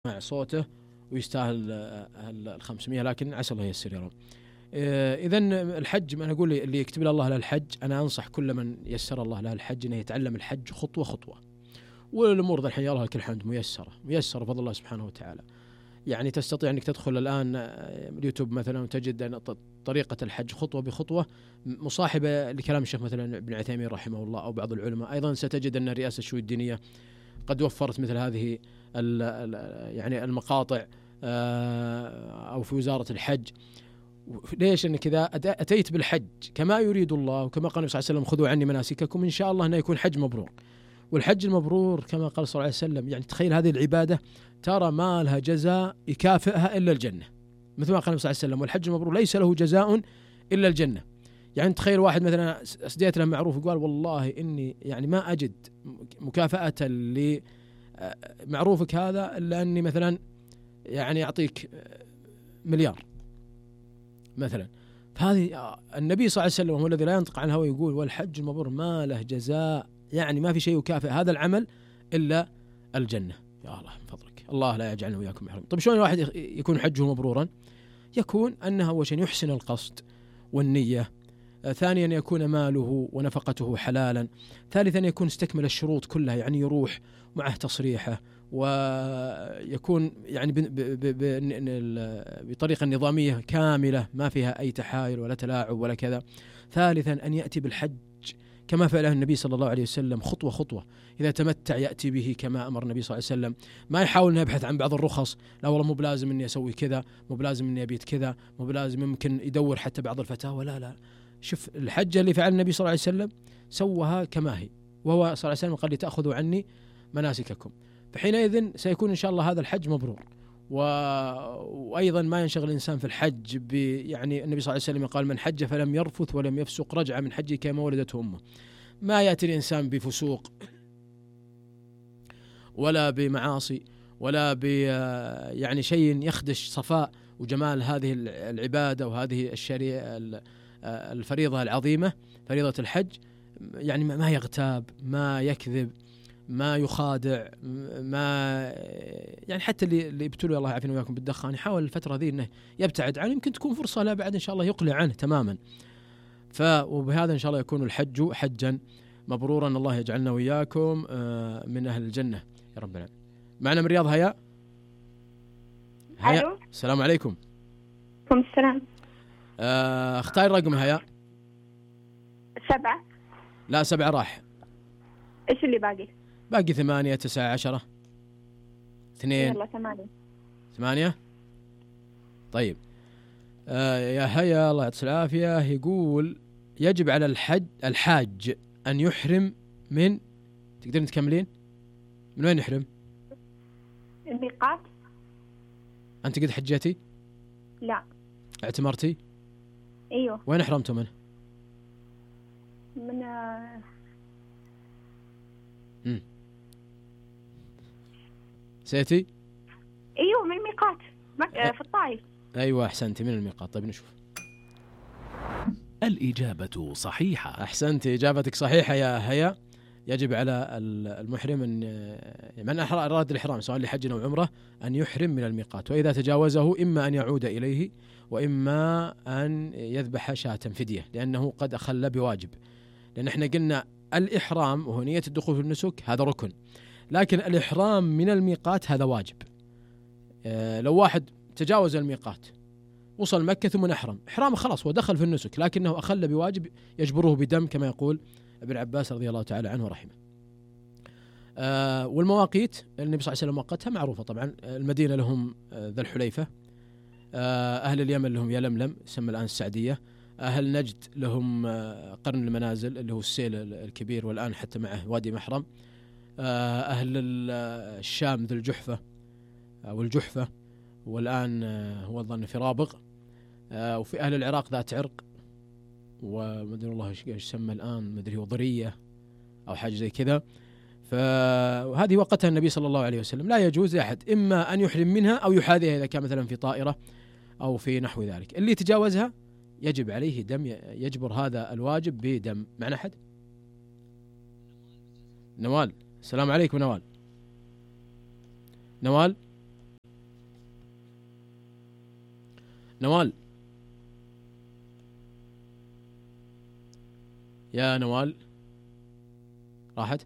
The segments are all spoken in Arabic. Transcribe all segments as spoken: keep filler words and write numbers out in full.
مع صوته ويستاهل ال خمسمية، لكن عسى الله ييسر يا رب. إذا الحج، أنا أقول اللي يكتب له الله له الحج، أنا أنصح كل من يسر الله له الحج أنه يتعلم الحج خطوة خطوة. والأمور ذا الحين يا الله لك الحمد ميسرة ميسرة بفضل الله سبحانه وتعالى. يعني تستطيع أنك تدخل الآن اليوتيوب مثلا وتجد أن طريقة الحج خطوة بخطوة مصاحبة لكلام الشيخ مثلا ابن عثيمين رحمه الله أو بعض العلماء. أيضا ستجد أن رئاسة الشؤون الدينية قد وفرت مثل هذه ال ال يعني المقاطع أو في وزارة الحج. ليش؟ أنك إذا أتيت بالحج كما يريد الله وكما قال النبي صلى الله عليه وسلم خذوا عني مناسككم، إن شاء الله أنه يكون حج مبرور. والحج المبرور كما قال صلى الله عليه وسلم، يعني تخيل هذه العبادة ترى ما لها جزاء يكافئها إلا الجنة، مثل ما قال النبي صلى الله عليه وسلم والحج المبرور ليس له جزاء إلا الجنة. يعني تخيل واحد مثلا أسديت له معروف وقال والله إني يعني ما أجد مكافأة لمعروفك هذا إلا أني مثلا يعني أعطيك مليار مثلا. فهذه النبي صلى الله عليه وسلم هو الذي لا ينطق عن الهوى يقول والحج المبرور ما له جزاء، يعني ما في شيء يكافئ هذا العمل إلا الجنة. يا الله من فضلك الله لا يجعلنا وياكم محروم. طيب شلون الواحد يكون حجه مبرورا؟ يكون أنه أول شيء يحسن القصد والنية، ثانيا يكون ماله ونفقته حلالا، ثالثا يكون استكمل الشروط كلها، يعني يروح معه تصريحه ويكون يعني بطريقة نظامية كاملة ما فيها أي تحايل ولا تلاعب ولا كذا. ثالثا أن يأتي بالحج كما فعله النبي صلى الله عليه وسلم خطوة خطوة. إذا تمتع يأتي به كما أمر النبي صلى الله عليه وسلم، ما يحاول أن يبحث عن بعض الرخص، لا والله مو بلازم أني أسوي كذا، مو بلازم أني أبيت كذا، مو بلازم، يمكن يدور حتى بعض الفتاوى. لا لا، شوف الحجة اللي فعل النبي صلى الله عليه وسلم سوها كما هي، وهو صلى الله عليه وسلم قال لتأخذوا عني مناسككم. فحينئذ سيكون إن شاء الله هذا الحج مبرور. و... وأيضا ما ينشغل الإنسان في الحج ب... يعني النبي صلى الله عليه وسلم قال من حج فلم يرفث ولم يفسق رجع من حجه كما ولدته أمه. ما يأتي الإنسان بفسوق ولا بمعاصي ولا ب يعني شيء يخدش صفاء وجمال هذه العبادة وهذه الشريعة الفريضة العظيمة فريضة الحج. يعني ما يغتاب، ما يكذب، ما يخادع، ما يعني حتى اللي اللي ابتلوا الله يعافينا وياكم بالدخان يحاول الفترة ذي انه يبتعد عنه، يمكن تكون فرصة لا بعد ان شاء الله يقلع عنه تماما. ف وبهذا ان شاء الله يكون الحج حجا مبرورا. الله يجعلنا وياكم من اهل الجنة يا رب العالمين. معنا من الرياض هيا. هيا السلام عليكم. وعليكم السلام. آه اختار رقم هيا. سبعة. لا سبعة راح. ايش اللي باقي؟ باقي ثمانية تسعة عشرة اثنين. يلا ثمانية. ثمانية طيب. آه يا هيا الله يعطيك العافية. يقول يجب على الحج الحاج أن يحرم من، تقدرين تكملين؟ من وين يحرم؟ الميقات. أنت قد حجتي؟ لا. اعتمرتي؟ ايوه. وين احرمتوا منه؟ من امم سيتي؟ ايوه من الميقات مك... في الطائف. ايوه احسنتي من الميقات. طيب نشوف. الإجابة صحيحة. احسنتي اجابتك صحيحة يا هيا. يجب على المحرم ان من اراد الاحرام سواء لحج او عمره ان يحرم من الميقات، واذا تجاوزه اما ان يعود اليه واما ان يذبح شاة فدية، لانه قد اخل بواجب. لان احنا قلنا الإحرام وهو نية الدخول في النسك هذا ركن، لكن الإحرام من الميقات هذا واجب. اه لو واحد تجاوز الميقات وصل مكة ثم أحرم، إحرامه خلاص هو دخل في النسك، لكنه أخل بواجب يجبره بدم كما يقول ابن عباس رضي الله تعالى عنه ورحمه. اه والمواقيت النبي صلى الله عليه وسلم وقتها معروفة طبعا. المدينة لهم ذا الحليفة، اه أهل اليمن لهم يلملم يسمى الآن السعدية، أهل نجد لهم قرن المنازل اللي هو السيل الكبير والآن حتى معه وادي محرم، أهل الشام ذو الجحفة أو الجحفة والآن هو الظن في رابغ، وفي أهل العراق ذات عرق ومدري الله ايش يسمى الآن، مدري هو ضرية أو حاجة زي كذا. فهذه وقتها النبي صلى الله عليه وسلم لا يجوز لأحد إما أن يحرم منها أو يحاذيها إذا كان مثلا في طائرة أو في نحو ذلك. اللي تجاوزها يجب عليه دم، يجبر هذا الواجب بدم. معنا أحد؟ نوال السلام عليكم. نوال نوال نوال، يا نوال راحت.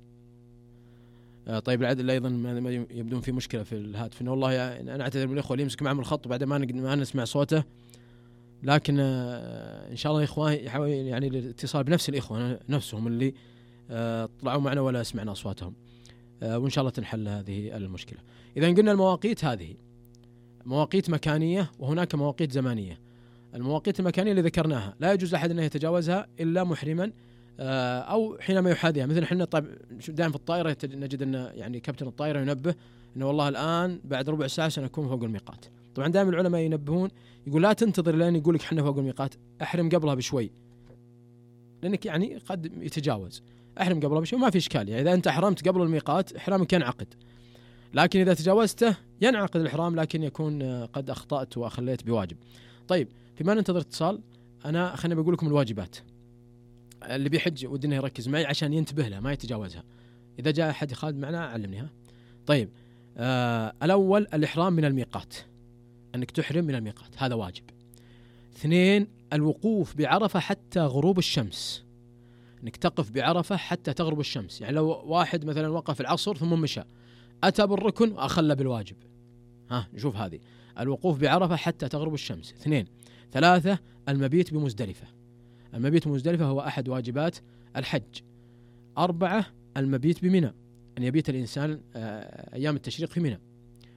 آه طيب العدل أيضا يبدون في مشكلة في الهاتف، إنه والله يعني أنا أعتذر من الإخوة اللي يمسك معهم الخط وبعد ما ما نسمع صوته، لكن آه إن شاء الله يا إخوان يحاول يعني الاتصال بنفس الإخوة نفسهم اللي آه طلعوا معنا ولا سمعنا أصواتهم، آه وإن شاء الله تنحل هذه المشكلة. إذا قلنا المواقيت هذه مواقيت مكانية وهناك مواقيت زمانية. المواقيت المكانية اللي ذكرناها لا يجوز لأحد أن يتجاوزها إلا محرما أو حينما يحاذيها. مثل احنا طيب دائما في الطائرة نجد أن يعني كابتن الطائرة ينبه أنه والله الآن بعد ربع ساعة سنكون فوق الميقات. طبعا دائما العلماء ينبهون يقول لا تنتظر لين يقول لك احنا فوق الميقات، أحرم قبلها بشوي، لأنك يعني قد يتجاوز. أحرم قبلها بشوي ما في إشكال، يعني إذا أنت أحرمت قبل الميقات إحرامك ينعقد، لكن إذا تجاوزته ينعقد الإحرام لكن يكون قد أخطأت وأخليت بواجب. طيب فيما ننتظر اتصال أنا خليني بقول لكم الواجبات اللي بيحج ودي انه يركز معي عشان ينتبه لها ما يتجاوزها. إذا جاء أحد خالد معنا علمنيها. طيب آه الأول الإحرام من الميقات، أنك تحرم من الميقات هذا واجب. اثنين الوقوف بعرفة حتى غروب الشمس، أنك تقف بعرفة حتى تغرب الشمس. يعني لو واحد مثلا وقف العصر ثم مشى أتى بالركن وأخلى بالواجب، ها نشوف هذه الوقوف بعرفة حتى تغرب الشمس. اثنين. ثلاثة المبيت بمزدلفة، المبيت بمزدلفة هو أحد واجبات الحج. أربعة المبيت بمنى، أن يبيت الإنسان أيام التشريق في منى،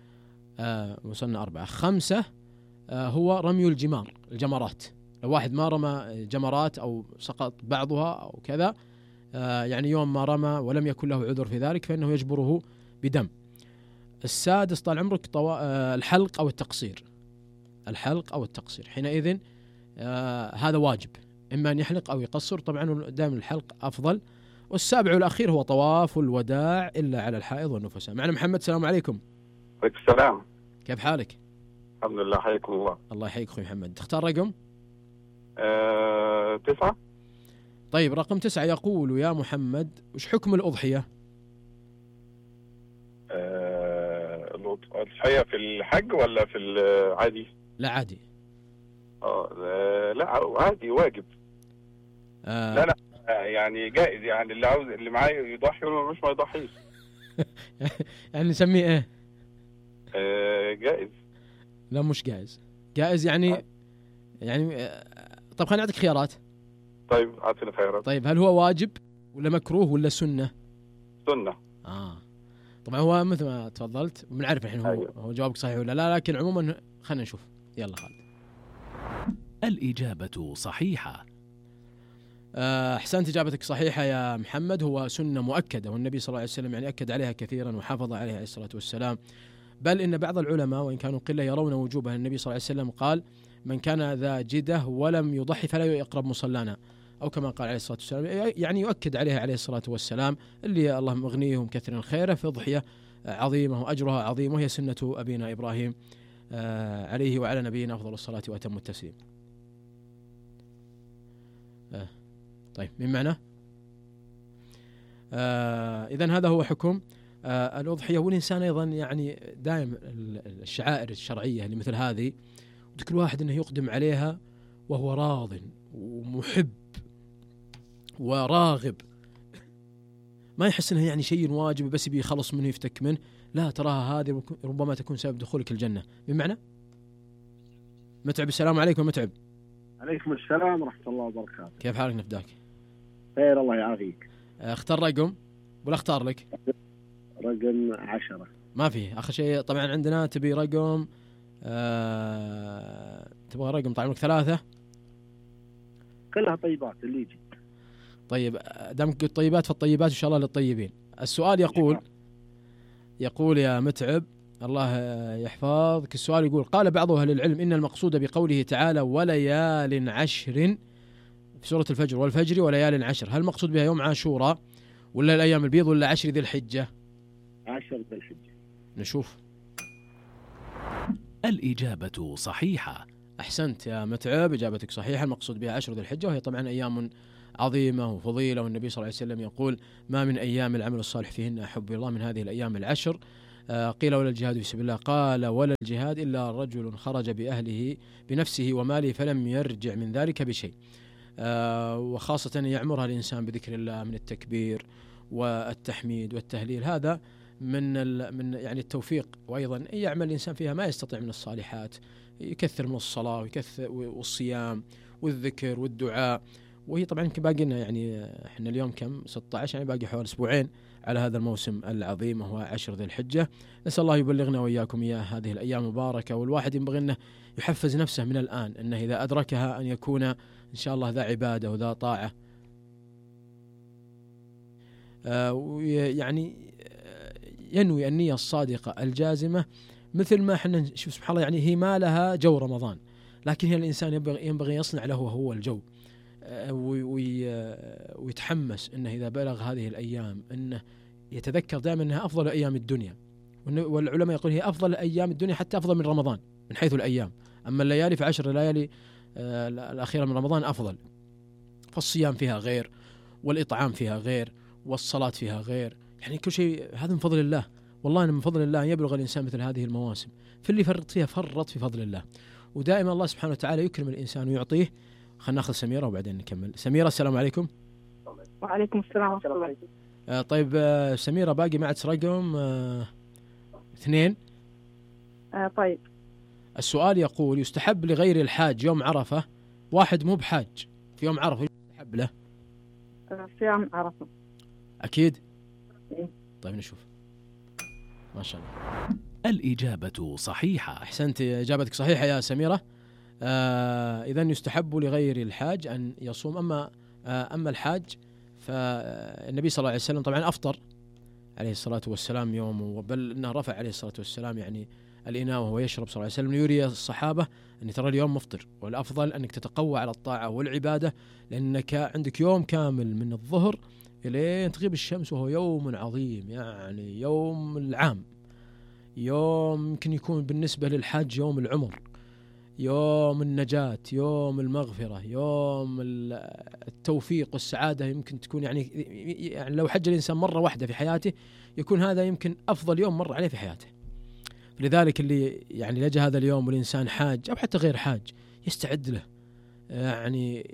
وصلنا أربعة. خمسة هو رمي الجمار الجمرات، لو واحد ما رمى جمرات أو سقط بعضها أو كذا يعني يوم ما رمى ولم يكن له عذر في ذلك فإنه يجبره بدم. السادس طال عمرك طو... الحلق أو التقصير، الحلق أو التقصير حينئذ آه هذا واجب، إما أن يحلق أو يقصر، طبعا دائما الحلق أفضل. والسابع والأخير هو طواف الوداع إلا على الحائض والنفساء. معنا محمد، السلام عليكم. عليكم السلام. كيف حالك؟ الحمد لله، حياكم الله. الله يحييك أخوي محمد. تختار رقم؟ أه... تسعة. طيب رقم تسعة يقول يا محمد وش حكم الأضحية؟ أه... الأضحية في الحج ولا في العادي؟ لا عادي. اه لا عادي واجب. آه لا لا يعني جائز، يعني اللي عاوز اللي معاه يضحي ولا مش ما يضحيش. يعني نسميه ايه؟ آه جائز. لا مش جائز، جائز يعني آه. يعني آه طب خليني اعطيك خيارات. طيب اعطيني خيارات. طيب هل هو واجب ولا مكروه ولا سنة؟ سنة. اه طبعا هو مثل ما تفضلت وبنعرف الحين هو أيوه. هو جوابك صحيح ولا لا، لكن عموما خلينا نشوف. يلا خالد. الإجابة صحيحة. أحسنت، إجابتك صحيحة يا محمد. هو سنة مؤكدة والنبي صلى الله عليه وسلم يعني أكد عليها كثيرا وحافظ عليها عليه الصلاة والسلام، بل إن بعض العلماء وإن كانوا قلة يرون وجوبها. النبي صلى الله عليه وسلم قال من كان ذا جده ولم يضحي فلا يقرب مصلانا، أو كما قال عليه الصلاة والسلام، يعني يؤكد عليها عليه الصلاة والسلام اللي الله مغنيهم كثيرا الخير في ضحية عظيمة وأجرها عظيم، وهي سنة أبينا إبراهيم عليه وعلى نبينا أفضل الصلاة وأتم التسليم. آه. طيب من معنى آه إذن هذا هو حكم آه الأضحية. والإنسان أيضا يعني دائما الشعائر الشرعية اللي مثل هذه كل واحد أنه يقدم عليها وهو راض ومحب وراغب، ما يحس أنها يعني شيء واجب بس يبي يخلص منه يفتك منه، لا تراها هذه ربما تكون سبب دخولك الجنة. بمعنى متعب، السلام عليكم متعب. عليكم السلام ورحمة الله وبركاته. كيف حالك نفداك؟ خير الله يعافيك. اختار رقم ولا اختار لك؟ رقم عشرة. ما فيه آخر شيء طبعا عندنا. تبي رقم آه... تبغى رقم طيب لك ثلاثة؟ كلها طيبات اللي يجي. طيب دامك قلت طيبات فالطيبات إن شاء الله للطيبين. السؤال يقول يقول يا متعب الله يحفظك، السؤال يقول قال بعض أهل العلم إن المقصود بقوله تعالى وليال عشر في سورة الفجر والفجر وليال عشر، هل المقصود بها يوم عاشوراء ولا الأيام البيض ولا عشر ذي الحجة؟ عشر ذي الحجة. نشوف. الإجابة صحيحة. أحسنت يا متعب، إجابتك صحيحة، المقصود بها عشر ذي الحجة، وهي طبعا أيام عظيمة وفضيلة، والنبي صلى الله عليه وسلم يقول ما من أيام العمل الصالح فيهن أحب الله من هذه الأيام العشر. قيل ولا الجهاد في سبيل الله؟ قال ولا الجهاد إلا رجل خرج بأهله بنفسه وماله فلم يرجع من ذلك بشيء. وخاصة يعمرها الإنسان بذكر الله من التكبير والتحميد والتهليل، هذا من من يعني التوفيق. وأيضا يعمل الإنسان فيها ما يستطيع من الصالحات، يكثر من الصلاة ويكثر والصيام والذكر والدعاء. وهي طبعا يمكن باقي لنا يعني احنا اليوم كم ستة عشر، يعني باقي حوالي اسبوعين على هذا الموسم العظيم وهو عشر ذي الحجة. نسأل الله يبلغنا وإياكم إياه هذه الأيام المباركة، والواحد ينبغي أنه يحفز نفسه من الآن أنه إذا أدركها أن يكون إن شاء الله ذا عبادة وذا طاعة. آه يعني ينوي النية الصادقة الجازمة، مثل ما احنا نشوف سبحان الله يعني هي ما لها جو رمضان، لكن هي الإنسان ينبغي ينبغي يصنع له هو الجو، ويتحمس انه اذا بلغ هذه الايام انه يتذكر دائما انها افضل ايام الدنيا. والعلماء يقول هي افضل ايام الدنيا حتى افضل من رمضان من حيث الايام، اما الليالي فعشر الليالي الاخيره من رمضان افضل. فالصيام فيها غير، والاطعام فيها غير، والصلاه فيها غير، يعني كل شيء هذا من فضل الله. والله من فضل الله ان يبلغ الانسان مثل هذه المواسم، في اللي فرط فيها فرط في فضل الله. ودائما الله سبحانه وتعالى يكرم الانسان ويعطيه. خلنا ناخذ سميرة وبعدين نكمل. سميرة السلام عليكم. وعليكم السلام ورحمة الله. آه طيب آه سميرة باقي معك رقم آه اثنين. آه طيب. السؤال يقول يستحب لغير الحاج يوم عرفة، واحد مو بحاج في يوم عرفة يستحب له آه صيام عرفة. أكيد. إيه؟ طيب نشوف. ما شاء الله. الإجابة صحيحة. أحسنت، إجابتك صحيحة يا سميرة. آه إذن يستحب لغير الحاج أن يصوم. أما آه أما الحاج فالنبي صلى الله عليه وسلم طبعا أفطر عليه الصلاة والسلام يوم، بل أنه رفع عليه الصلاة والسلام يعني الإناء وهو يشرب صلى الله عليه وسلم ليري الصحابة أن ترى اليوم مفطر، والأفضل أنك تتقوى على الطاعة والعبادة، لأنك عندك يوم كامل من الظهر إلى تغيب الشمس، وهو يوم عظيم يعني يوم العام، يوم يمكن يكون بالنسبة للحاج يوم العمر، يوم النجاة، يوم المغفرة، يوم التوفيق والسعادة. يمكن تكون يعني, يعني لو حج الإنسان مرة واحدة في حياته يكون هذا يمكن أفضل يوم مر عليه في حياته. لذلك اللي يعني لجأ هذا اليوم والإنسان حاج أو حتى غير حاج يستعد له، يعني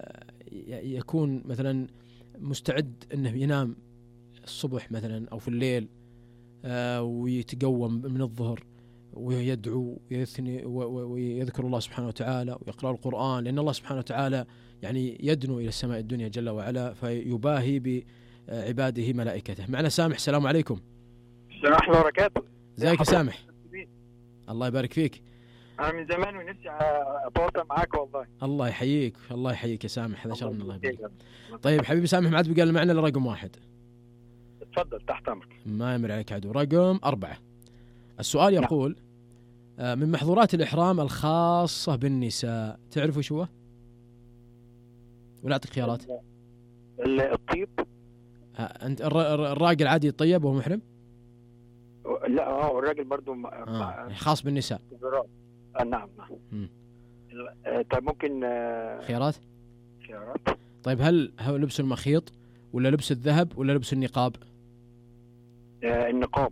يكون مثلا مستعد أنه ينام الصبح مثلا أو في الليل ويتقوم من الظهر ويدعو ويثني ويذكر الله سبحانه وتعالى ويقرأ القرآن، لأن الله سبحانه وتعالى يعني يدنو إلى السماء الدنيا جل وعلا فيباهي بعباده ملائكته. معنا سامح، السلام عليكم. السلام عليكم وبركاته. ازيك يا سامح؟ الله يبارك فيك. أنا من زمان ونفسي أتواصل معاك والله. الله يحييك، الله يحييك يا سامح، هذا شرف من الله يبارك. طيب حبيبي سامح، ما عاد بقى معنا إلا رقم واحد. تفضل تحت أمرك. ما يمر عليك عدو. رقم أربعة. السؤال يقول نعم. من محظورات الإحرام الخاصة بالنساء، تعرفوا شو هو؟ ولا أعطيك خيارات؟ الطيب. أنت الراجل عادي يطيب وهو محرم؟ لا اه الراجل برضو م... آه. خاص بالنساء. آه نعم نعم. طيب ممكن خيارات؟ خيارات. طيب هل هو لبس المخيط ولا لبس الذهب ولا لبس النقاب؟ آه النقاب.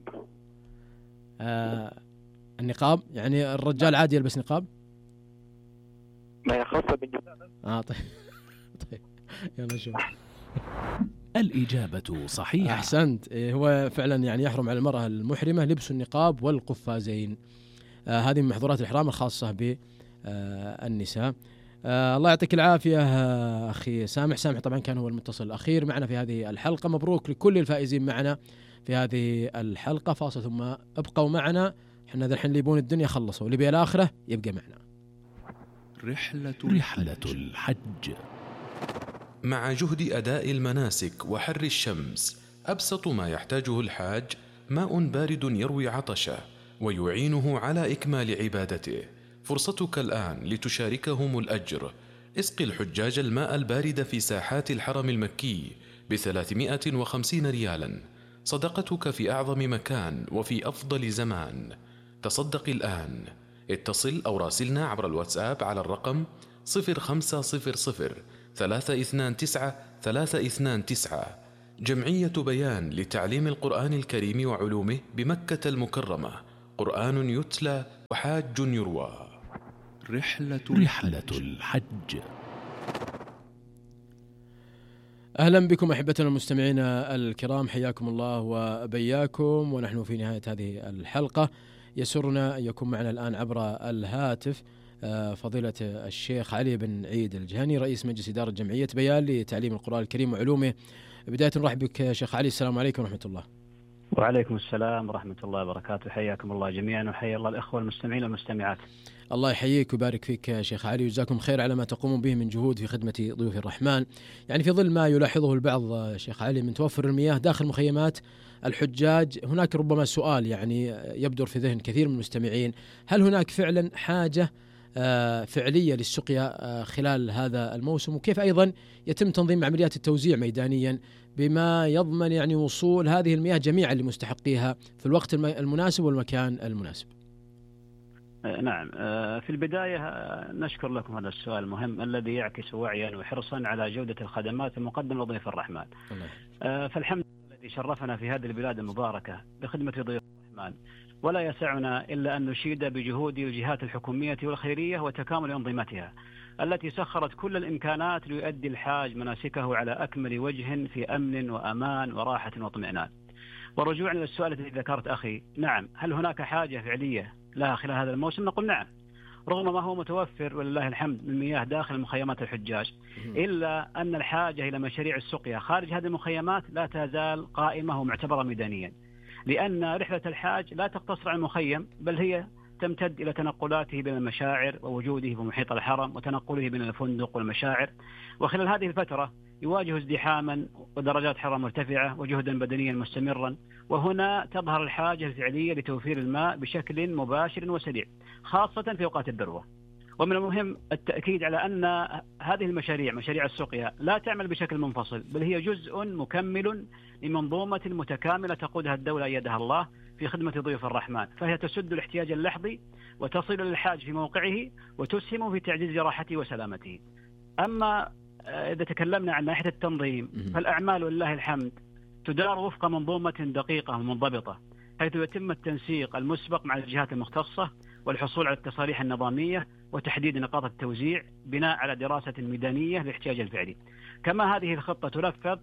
آه النقاب يعني الرجال عادي يلبس نقاب؟ ما هي خاصة بالنساء. اه طيب طيب يلا شوف. الإجابة صحيحة. أحسنت. هو فعلا يعني يحرم على المرأة المحرمة لبس النقاب والقفازين. آه هذه من محظورات الإحرام الخاصة بالنساء. آه الله يعطيك العافية آه أخي سامح. سامح طبعا كان هو المتصل الأخير معنا في هذه الحلقة. مبروك لكل الفائزين معنا في هذه الحلقة. فاصل ثم ابقوا معنا. احنا ذا الحين اللي يبون الدنيا خلصوا، اللي بيه الآخرة يبقى معنا. رحلة رحلة الحج. مع جهد أداء المناسك وحر الشمس، أبسط ما يحتاجه الحاج ماء بارد يروي عطشه ويعينه على إكمال عبادته. فرصتك الآن لتشاركهم الأجر. اسق الحجاج الماء البارد في ساحات الحرم المكي بثلاثمائة وخمسين ريالا، صدقتك في أعظم مكان وفي أفضل زمان. تصدق الآن. اتصل أو راسلنا عبر الواتساب على الرقم صفر خمسة صفر صفر ثلاثة اثنان تسعة ثلاثة اثنان تسعة. جمعية بيان لتعليم القرآن الكريم وعلومه بمكة المكرمة، قرآن يتلى وحاج يروى. رحلة رحلة الحج. أهلا بكم أحبتنا المستمعين الكرام، حياكم الله وبياكم، ونحن في نهاية هذه الحلقة. يسرنا أن يكون معنا الآن عبر الهاتف فضيلة الشيخ علي بن عيد الجهني، رئيس مجلس إدارة جمعية بيان لتعليم القرآن الكريم وعلومه. بداية نرحب بك شيخ علي، السلام عليكم ورحمة الله. وعليكم السلام ورحمة الله وبركاته، حياكم الله جميعا وحيا الله الإخوة المستمعين والمستمعات. الله يحييك ويبارك فيك شيخ علي، وجزاكم خير على ما تقومون به من جهود في خدمة ضيوف الرحمن. يعني في ظل ما يلاحظه البعض شيخ علي من توفر المياه داخل مخيمات الحجاج، هناك ربما سؤال يعني يبدر في ذهن كثير من المستمعين: هل هناك فعلا حاجة فعلية للسقيا خلال هذا الموسم؟ وكيف أيضا يتم تنظيم عمليات التوزيع ميدانيا بما يضمن يعني وصول هذه المياه جميعا لمستحقيها في الوقت المناسب والمكان المناسب؟ نعم، في البداية نشكر لكم هذا السؤال المهم الذي يعكس وعيا وحرصا على جودة الخدمات المقدمة لضيوف الرحمن. الله. فالحمد لله الذي شرفنا في هذه البلاد المباركة بخدمة ضيوف الرحمن، ولا يسعنا إلا أن نشيد بجهود الجهات الحكومية والخيرية وتكامل أنظمتها التي سخرت كل الإمكانات ليؤدي الحاج مناسكه على أكمل وجه في أمن وأمان وراحة واطمئنان. ورجوعا للسؤال الذي ذكرت أخي، نعم، هل هناك حاجة فعلية لها خلال هذا الموسم؟ نقول نعم، رغم ما هو متوفر ولله الحمد من مياه داخل مخيمات الحجاج، إلا أن الحاجة إلى مشاريع السقيا خارج هذه المخيمات لا تزال قائمة ومعتبرة ميدانيا، لأن رحلة الحاج لا تقتصر على المخيم، بل هي تمتد إلى تنقلاته بين المشاعر ووجوده بمحيط الحرم وتنقله بين الفندق والمشاعر. وخلال هذه الفترة يواجه ازدحاما ودرجات حرارة مرتفعة وجهدا بدنيا مستمرا، وهنا تظهر الحاجة الفعلية لتوفير الماء بشكل مباشر وسريع، خاصة في أوقات الذروة. ومن المهم التأكيد على أن هذه المشاريع، مشاريع السقيا، لا تعمل بشكل منفصل، بل هي جزء مكمل لمنظومة متكاملة تقودها الدولة أيدها الله في خدمة ضيوف الرحمن، فهي تسد الاحتياج اللحظي وتصل للحاج في موقعه وتسهم في تعزيز راحته وسلامته. أما إذا تكلمنا عن ناحية التنظيم، فالأعمال ولله الحمد تدار وفق منظومة دقيقة ومنضبطة، حيث يتم التنسيق المسبق مع الجهات المختصة والحصول على التصاريح النظامية وتحديد نقاط التوزيع بناء على دراسة ميدانية للاحتياج الفعلي. كما هذه الخطة تنفذ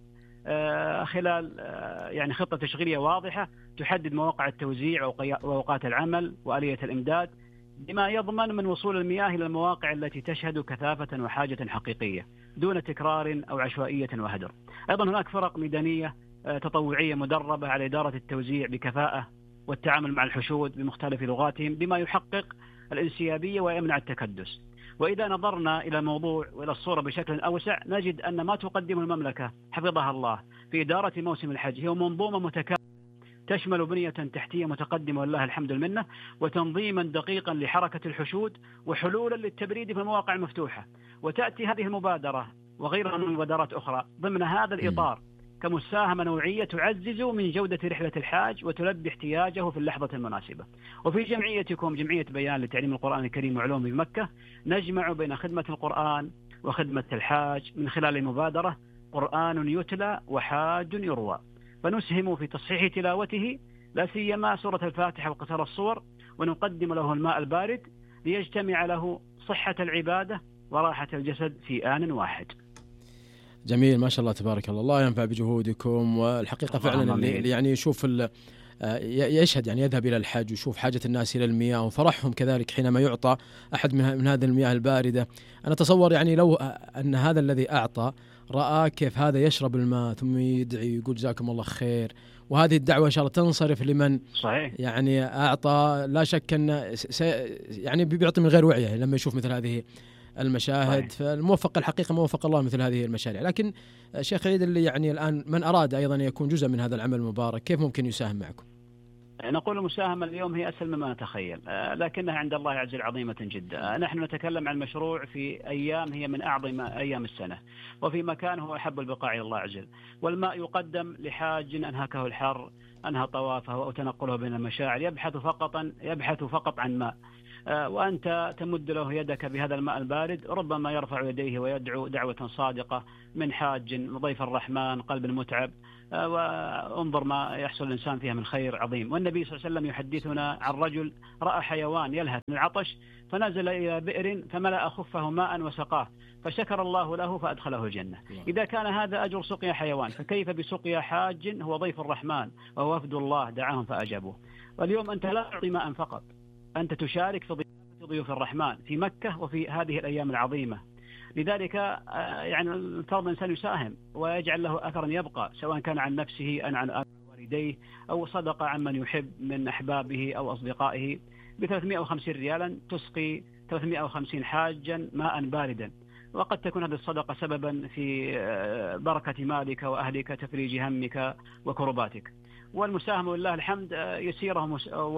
خلال يعني خطة تشغيلية واضحة تحدد مواقع التوزيع وأوقات العمل وآلية الإمداد، بما يضمن من وصول المياه إلى المواقع التي تشهد كثافة وحاجة حقيقية دون تكرار أو عشوائية وهدر. أيضا هناك فرق ميدانية تطوعية مدربة على إدارة التوزيع بكفاءة والتعامل مع الحشود بمختلف لغاتهم بما يحقق الانسيابية ويمنع التكدس. وإذا نظرنا إلى الموضوع وإلى الصورة بشكل أوسع، نجد أن ما تقدمه المملكة حفظها الله في إدارة موسم الحج هي منظومة متكاملة تشمل بنية تحتية متقدمة والله الحمد المنة، وتنظيما دقيقا لحركة الحشود، وحلولا للتبريد في المواقع المفتوحة. وتأتي هذه المبادرة وغيرها من مبادرات أخرى ضمن هذا الإطار كمساهمة نوعية تعزز من جودة رحلة الحاج وتلبي احتياجه في اللحظة المناسبة. وفي جمعيتكم جمعية بيان لتعليم القرآن الكريم وعلومه بمكة نجمع بين خدمة القرآن وخدمة الحاج من خلال المبادرة قرآن يتلى وحاج يروى، فنسهم في تصحيح تلاوته لا سيما سورة الفاتحة وقصار الصور، ونقدم له الماء البارد ليجتمع له صحة العبادة وراحة الجسد في آن واحد. جميل، ما شاء الله تبارك الله، الله ينفع بجهودكم. والحقيقة فعلا اللي يعني يشوف يشهد يعني يذهب إلى الحج ويشوف حاجة الناس إلى المياه وفرحهم كذلك حينما يعطى أحد من هذه المياه الباردة. أنا أتصور يعني لو أن هذا الذي أعطى رأى كيف هذا يشرب الماء ثم يدعي يقول جزاكم الله خير، وهذه الدعوة إن شاء الله تنصرف لمن صحيح يعني أعطى، لا شك أن يعني بيعطي من غير وعيه لما يشوف مثل هذه المشاهد. فالموفق الحقيقة موفق الله مثل هذه المشاريع. لكن شيخ عيد، اللي يعني الآن من أراد أيضا يكون جزء من هذا العمل المبارك، كيف ممكن يساهم معكم؟ نقول المساهمة اليوم هي أسهل مما نتخيل، لكنها عند الله عز وجل عظيمة جدا. نحن نتكلم عن مشروع في أيام هي من أعظم أيام السنة، وفي مكان هو أحب البقاع إلى الله عز وجل، والماء يقدم لحاج أنهكه الحر، أنهى طوافه أو تنقله بين المشاعر، يبحث فقط يبحث فقط عن ماء، وأنت تمد له يدك بهذا الماء البارد، ربما يرفع يديه ويدعو دعوة صادقة من حاج ضيف الرحمن قلب المتعب، وانظر ما يحصل الإنسان فيها من خير عظيم. والنبي صلى الله عليه وسلم يحدثنا عن رجل رأى حيوان يلهث من العطش فنزل إلى بئر فملأ خفه ماء وسقاه فشكر الله له فأدخله الجنة. إذا كان هذا أجر سقيا حيوان فكيف بسقيا حاج هو ضيف الرحمن وهو وفد الله دعاهم فأجابوه. واليوم أنت لا تعطي ماء فقط، أنت تشارك في ضيوف الرحمن في مكة وفي هذه الأيام العظيمة. لذلك يعني الفرض الإنسان يساهم ويجعل له أثرا يبقى، سواء كان عن نفسه أو عن والديه أو صدقة عن من يحب من أحبابه أو أصدقائه. ب ثلاثمائة وخمسين ريالا تسقي ثلاثمائة وخمسين حاجا ماء باردا، وقد تكون هذه الصدقة سببا في بركة مالك وأهلك، تفريج همك وكرباتك. والمساهمة لله الحمد يسيرة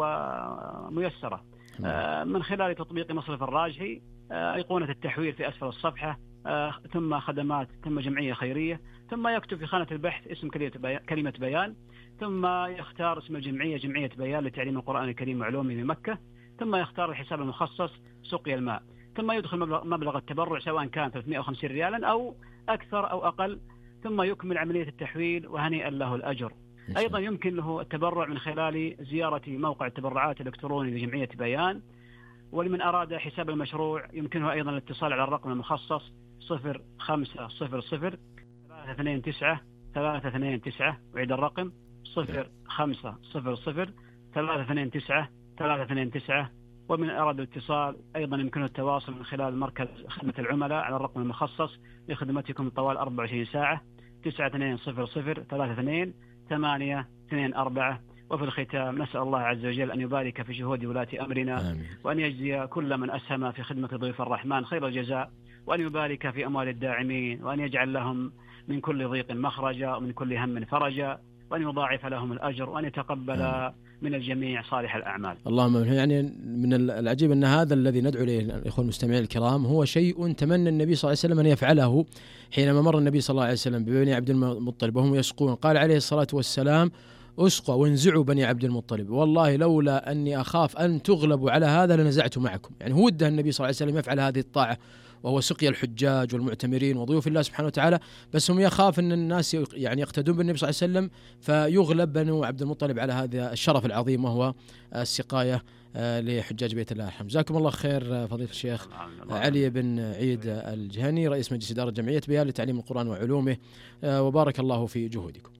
وميسرة من خلال تطبيق مصرف الراجحي، أيقونة التحويل في أسفل الصفحة، ثم خدمات، ثم جمعية خيرية، ثم يكتب في خانة البحث اسم كلمة بيان، ثم يختار اسم الجمعية جمعية بيان لتعليم القرآن الكريم وعلومه بمكة، ثم يختار الحساب المخصص سقيا الماء، ثم يدخل مبلغ التبرع سواء كان ثلاثمائة وخمسين ريالا أو أكثر أو أقل، ثم يكمل عملية التحويل وهنيئا له الأجر. أيضا يمكن له التبرع من خلال زيارة موقع التبرعات الإلكتروني لجمعية بيان. ولمن أراد حساب المشروع يمكنه أيضا الاتصال على الرقم المخصص صفر خمسة صفر صفر ثلاثة اثنين تسعة ثلاثة اثنين تسعة، وعيد الرقم صفر خمسة صفر صفر ثلاثة اثنين تسعة ثلاثة اثنين تسعة. ومن أراد الاتصال أيضا يمكنه التواصل من خلال مركز خدمة العملاء على الرقم المخصص لخدمتكم طوال أربعة وعشرين ساعة تسعة اثنين صفر صفر ثلاثة اثنين ثمانية اثنين أربعة. وفي الختام نسأل الله عز وجل أن يبارك في جهود ولاة أمرنا، آمين. وأن يجزي كل من أسهم في خدمة ضيوف الرحمن خير الجزاء، وأن يبارك في أموال الداعمين، وأن يجعل لهم من كل ضيق مخرجا ومن كل هم فرجا، وأن يضاعف لهم الأجر، وأن يتقبل آمين. من الجميع صالح الأعمال. اللهم يعني من العجيب أن هذا الذي ندعو إليه الإخوة المستمعين الكرام هو شيء تمنى النبي صلى الله عليه وسلم أن يفعله حينما مر النبي صلى الله عليه وسلم ببني عبد المطلب وهم يسقون، قال عليه الصلاة والسلام: أسقوا وانزعوا بني عبد المطلب، والله لولا أني أخاف أن تغلبوا على هذا لنزعت معكم. يعني هو وده النبي صلى الله عليه وسلم يفعل هذه الطاعة وهو سقيا الحجاج والمعتمرين وضيوف الله سبحانه وتعالى، بس هم يخاف أن الناس يعني يقتدون بالنبي صلى الله عليه وسلم فيغلب بنو عبد المطلب على هذا الشرف العظيم وهو السقاية لحجاج بيت الله الحرام. جزاكم الله خير فضيلة الشيخ علي بن عيد الجهني رئيس مجلس إدارة جمعية بيان لتعليم القرآن وعلومه، وبارك الله في جهودكم.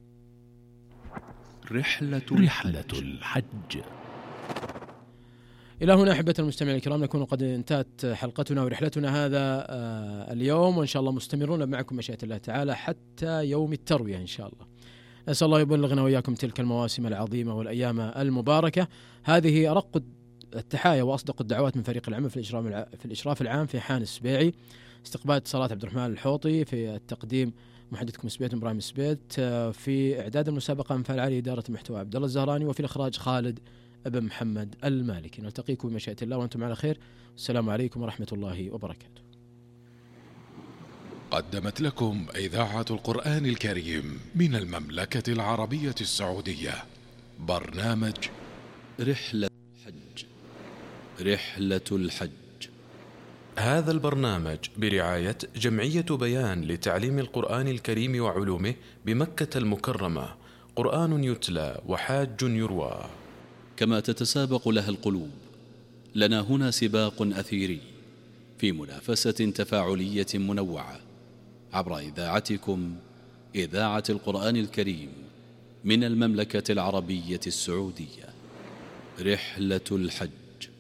رحلة رحلة الحج. إلى هنا أحبة المستمعين الكرام نكون قد انتهت حلقتنا ورحلتنا هذا اليوم، وإن شاء الله مستمرون معكم مشيئة الله تعالى حتى يوم التروية إن شاء الله. نسأل الله يبلغنا وإياكم تلك المواسم العظيمة والأيام المباركة. هذه أرق التحايا وأصدق الدعوات من فريق العمل في الإشراف العام في حان السبيعي، استقبال اتصالات عبد الرحمن الحوطي، في التقديم محدثكم سبيت إبراهيم سبيت، في إعداد المسابقة من فعل علي إدارة المحتوى عبد الله الزهراني، وفي الإخراج خالد ابن محمد المالكي. نلتقيكم بمشيئة الله وأنتم على خير. السلام عليكم ورحمة الله وبركاته. قدمت لكم إذاعة القرآن الكريم من المملكة العربية السعودية برنامج رحلة الحج. رحلة الحج. هذا البرنامج برعاية جمعية بيان لتعليم القرآن الكريم وعلومه بمكة المكرمة، قرآن يتلى وحاج يروى. كما تتسابق لها القلوب، لنا هنا سباق أثيري في منافسة تفاعلية منوعة عبر إذاعتكم إذاعة القرآن الكريم من المملكة العربية السعودية. رحلة الحج.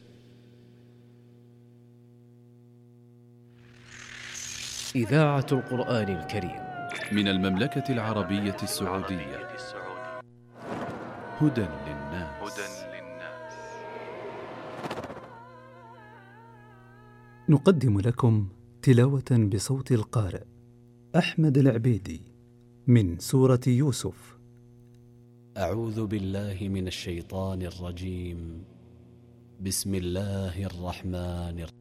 إذاعة القرآن الكريم من المملكة العربية السعودية. هدى للناس. نقدم لكم تلاوة بصوت القارئ أحمد العبيدي من سورة يوسف. أعوذ بالله من الشيطان الرجيم. بسم الله الرحمن الرحيم.